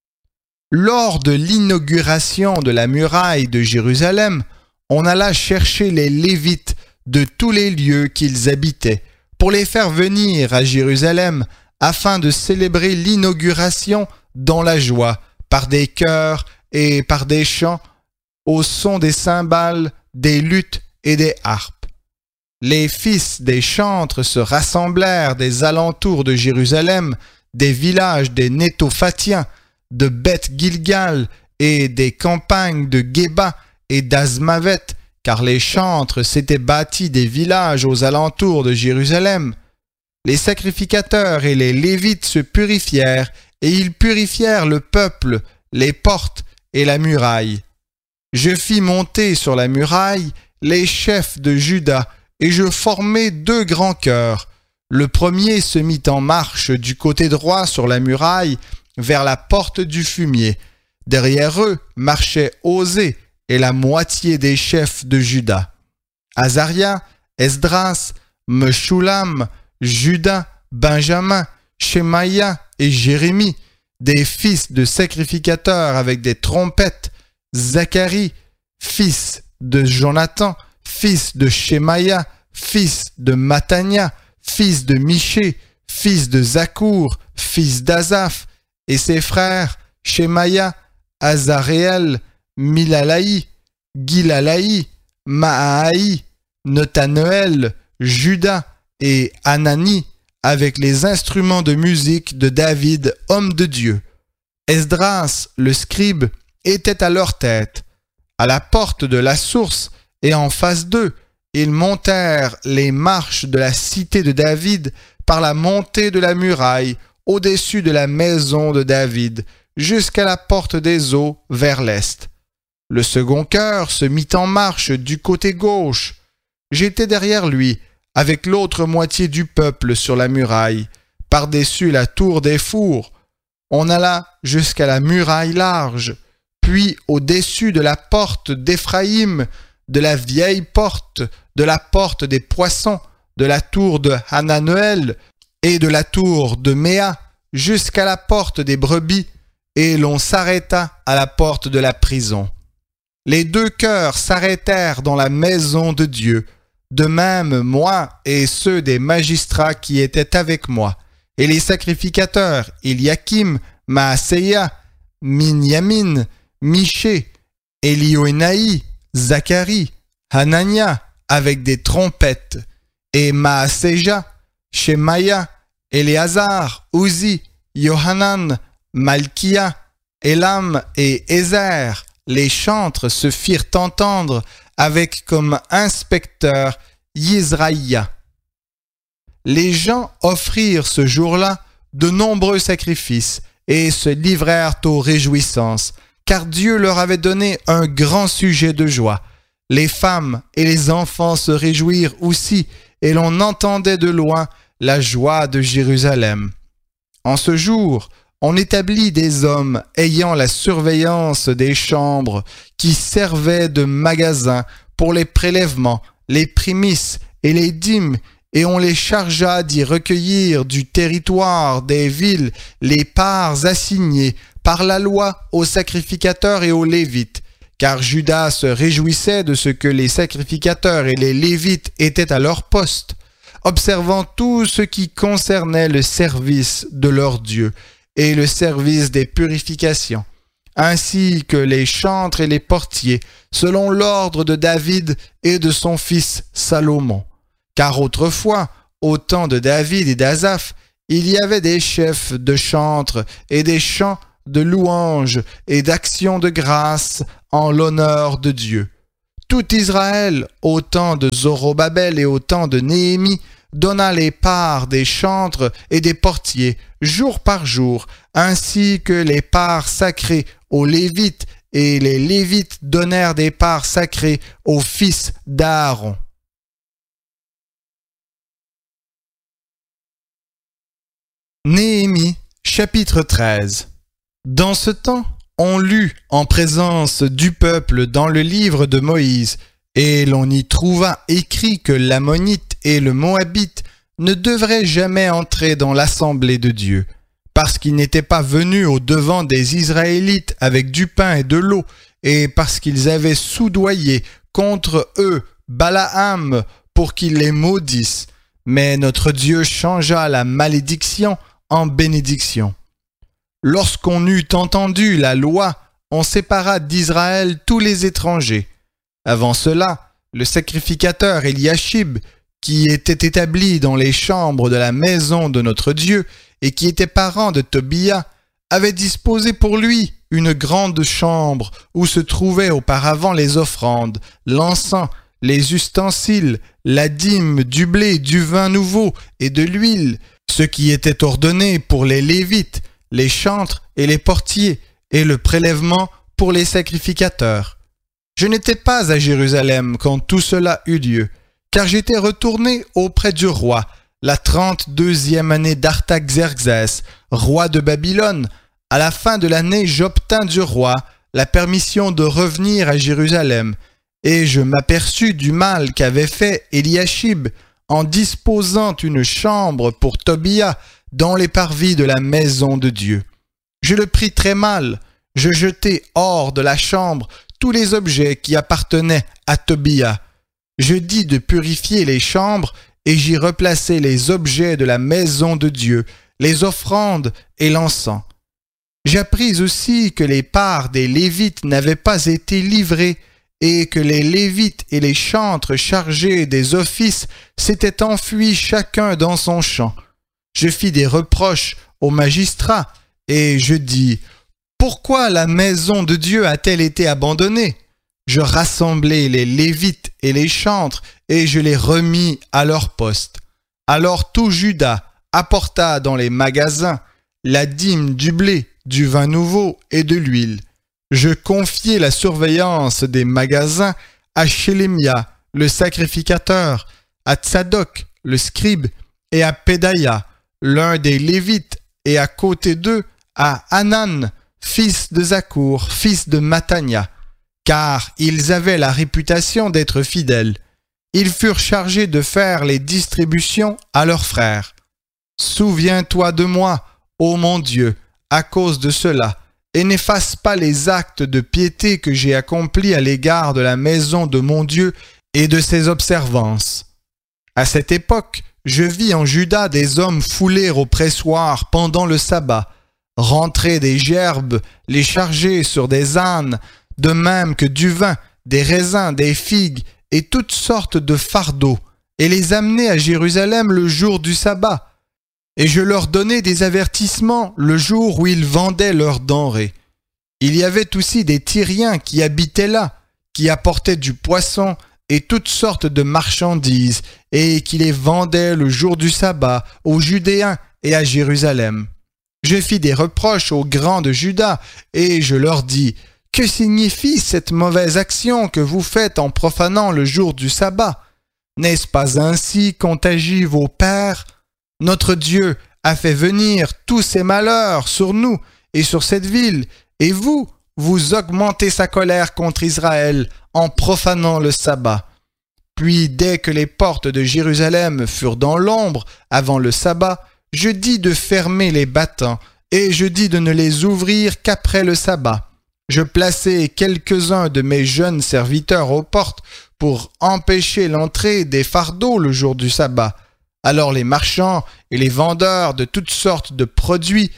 Lors de l'inauguration de la muraille de Jérusalem, on alla chercher les Lévites de tous les lieux qu'ils habitaient pour les faire venir à Jérusalem afin de célébrer l'inauguration dans la joie, par des chœurs et par des chants, au son des cymbales, des luths et des harpes. Les fils des chantres se rassemblèrent des alentours de Jérusalem, des villages des Nétophatiens, de Beth-Gilgal et des campagnes de Géba et d'Azmavet, car les chantres s'étaient bâtis des villages aux alentours de Jérusalem. Les sacrificateurs et les Lévites se purifièrent, et ils purifièrent le peuple, les portes et la muraille. Je fis monter sur la muraille les chefs de Juda, et je formai deux grands chœurs. Le premier se mit en marche du côté droit sur la muraille, vers la porte du fumier. Derrière eux marchait Osée et la moitié des chefs de Juda. Azaria, Esdras, Meshulam, Juda, Benjamin, Shemaïa et Jérémie, des fils de sacrificateurs avec des trompettes, Zacharie, fils de Jonathan, fils de Shemaïa, fils de Matania, fils de Miché, fils de Zakour, fils d'Azaph, et ses frères Shemaïa, Azaréel, Milalaï, Gilalaï, Maaï, Notanuel, Juda et Anani, avec les instruments de musique de David, homme de Dieu. Esdras, le scribe, était à leur tête. À la porte de la source et en face d'eux, ils montèrent les marches de la cité de David par la montée de la muraille au-dessus de la maison de David, jusqu'à la porte des eaux vers l'est. Le second chœur se mit en marche du côté gauche. J'étais derrière lui, avec l'autre moitié du peuple sur la muraille, par-dessus la tour des fours. On alla jusqu'à la muraille large, puis au-dessus de la porte d'Éphraïm, de la vieille porte, de la porte des poissons, de la tour de Hananuel et de la tour de Méa, jusqu'à la porte des brebis, et l'on s'arrêta à la porte de la prison. Les deux chœurs s'arrêtèrent dans la maison de Dieu, de même moi et ceux des magistrats qui étaient avec moi, et les sacrificateurs Eliakim, Maaseia, Minyamin, Miché, Élioénaï, Zacharie, Hanania, avec des trompettes, et Maaseja, Shemaïa, Éléazar, Uzi, Yohanan, Malkia, Élam et Ézer, les chantres se firent entendre avec comme inspecteur Yizraïa. Les gens offrirent ce jour-là de nombreux sacrifices et se livrèrent aux réjouissances, car Dieu leur avait donné un grand sujet de joie. Les femmes et les enfants se réjouirent aussi, et l'on entendait de loin la joie de Jérusalem. En ce jour, on établit des hommes ayant la surveillance des chambres qui servaient de magasins pour les prélèvements, les prémices et les dîmes, et on les chargea d'y recueillir du territoire des villes les parts assignées par la loi aux sacrificateurs et aux Lévites, car Juda se réjouissait de ce que les sacrificateurs et les Lévites étaient à leur poste, observant tout ce qui concernait le service de leur Dieu et le service des purifications, ainsi que les chantres et les portiers, selon l'ordre de David et de son fils Salomon. Car autrefois, au temps de David et d'Asaph, il y avait des chefs de chantres et des chants de louanges et d'actions de grâce en l'honneur de Dieu. Tout Israël, au temps de Zorobabel et au temps de Néhémie, donna les parts des chantres et des portiers, jour par jour, ainsi que les parts sacrées aux Lévites, et les Lévites donnèrent des parts sacrées aux fils d'Aaron. Néhémie, chapitre treize. Dans ce temps, on lut en présence du peuple dans le livre de Moïse, et l'on y trouva écrit que l'Ammonite et le Moabite ne devraient jamais entrer dans l'assemblée de Dieu, parce qu'ils n'étaient pas venus au devant des Israélites avec du pain et de l'eau, et parce qu'ils avaient soudoyé contre eux Balaam pour qu'il les maudisse. Mais notre Dieu changea la malédiction en bénédiction. Lorsqu'on eut entendu la loi, on sépara d'Israël tous les étrangers. Avant cela, le sacrificateur Eliashib, qui était établi dans les chambres de la maison de notre Dieu et qui était parent de Tobia, avait disposé pour lui une grande chambre où se trouvaient auparavant les offrandes, l'encens, les ustensiles, la dîme, du blé, du vin nouveau et de l'huile, ce qui était ordonné pour les Lévites, les chantres et les portiers, et le prélèvement pour les sacrificateurs. Je n'étais pas à Jérusalem quand tout cela eut lieu, car j'étais retourné auprès du roi, la trente-deuxième année d'Artaxerxès, roi de Babylone. À la fin de l'année, j'obtins du roi la permission de revenir à Jérusalem, et je m'aperçus du mal qu'avait fait Eliashib en disposant une chambre pour Tobia dans les parvis de la maison de Dieu. Je le pris très mal. Je jetai hors de la chambre tous les objets qui appartenaient à Tobia. Je dis de purifier les chambres et j'y replaçai les objets de la maison de Dieu, les offrandes et l'encens. J'appris aussi que les parts des Lévites n'avaient pas été livrées et que les Lévites et les chantres chargés des offices s'étaient enfuis chacun dans son champ. Je fis des reproches aux magistrats et je dis « Pourquoi la maison de Dieu a-t-elle été abandonnée ?» Je rassemblai les Lévites et les chantres et je les remis à leur poste. Alors tout Juda apporta dans les magasins la dîme du blé, du vin nouveau et de l'huile. Je confiai la surveillance des magasins à Shélémia, le sacrificateur, à Tsadok, le scribe, et à Pédaïa, l'un des Lévites, et à côté d'eux, à Hanan, fils de Zakour, fils de Matania, car ils avaient la réputation d'être fidèles. Ils furent chargés de faire les distributions à leurs frères. Souviens-toi de moi, ô mon Dieu, à cause de cela, et n'efface pas les actes de piété que j'ai accomplis à l'égard de la maison de mon Dieu et de ses observances. À cette époque, je vis en Juda des hommes fouler au pressoir pendant le sabbat, rentrer des gerbes, les charger sur des ânes, de même que du vin, des raisins, des figues et toutes sortes de fardeaux, et les amener à Jérusalem le jour du sabbat. Et je leur donnai des avertissements le jour où ils vendaient leurs denrées. Il y avait aussi des Tyriens qui habitaient là, qui apportaient du poisson et toutes sortes de marchandises, et qui les vendaient le jour du sabbat aux Judéens et à Jérusalem. Je fis des reproches aux grands de Juda, et je leur dis « Que signifie cette mauvaise action que vous faites en profanant le jour du sabbat? N'est-ce pas ainsi qu'ont agi vos pères? Notre Dieu a fait venir tous ces malheurs sur nous et sur cette ville, et vous, vous augmentez sa colère contre Israël en profanant le sabbat. Puis dès que les portes de Jérusalem furent dans l'ombre avant le sabbat, je dis de fermer les battants, et je dis de ne les ouvrir qu'après le sabbat. Je plaçai quelques-uns de mes jeunes serviteurs aux portes pour empêcher l'entrée des fardeaux le jour du sabbat. Alors les marchands et les vendeurs de toutes sortes de produits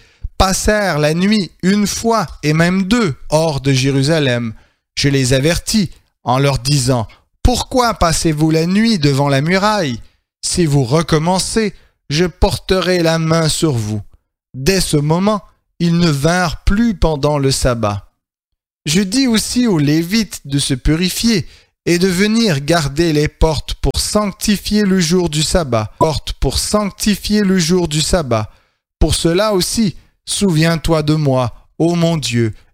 passèrent la nuit une fois et même deux hors de Jérusalem. Je les avertis en leur disant « Pourquoi passez-vous la nuit devant la muraille? Si vous recommencez, je porterai la main sur vous. » Dès ce moment, ils ne vinrent plus pendant le sabbat. Je dis aussi aux Lévites de se purifier et de venir garder les portes pour sanctifier le jour du sabbat. Portes pour sanctifier le jour du sabbat. Pour cela aussi, souviens-toi de moi, ô mon Dieu,